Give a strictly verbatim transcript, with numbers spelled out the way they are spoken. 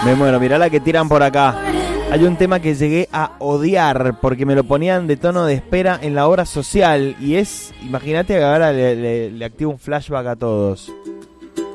Me muero, mirá la que tiran por acá. Hay un tema que llegué a odiar porque me lo ponían de tono de espera en la obra social. Y es, imagínate que ahora le, le, le activo un flashback a todos.